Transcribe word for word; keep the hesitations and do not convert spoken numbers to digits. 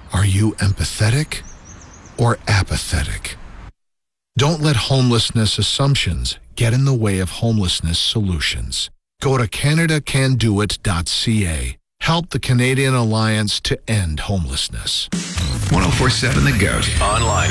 Are you empathetic or apathetic? Don't let homelessness assumptions get in the way of homelessness solutions. Go to Canada Can Do It dot C A. Help the Canadian Alliance to end homelessness. ten forty-seven The Goat. Online